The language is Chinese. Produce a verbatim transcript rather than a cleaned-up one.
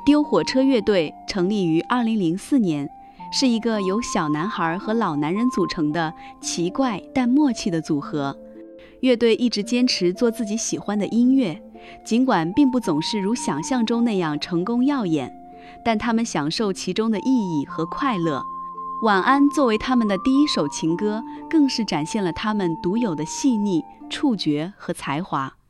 丢火车乐队成立于二零零四年，是一个由小男孩和老男人组成的奇怪但默契的组合。乐队一直坚持做自己喜欢的音乐，尽管并不总是如想象中那样成功耀眼，但他们享受其中的意义和快乐。晚安作为他们的第一首情歌，更是展现了他们独有的细腻、触觉和才华。